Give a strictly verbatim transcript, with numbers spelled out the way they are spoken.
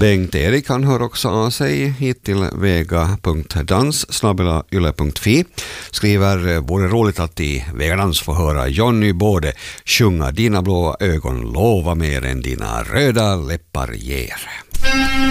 Bengt-Erik han hör också av sig hit till vega punkt dans snabel-a yle punkt fi. Skriver, vore roligt att i Vegadans få höra Johnny Bode sjunga Dina blå ögon lova mer än dina röda läppar ger.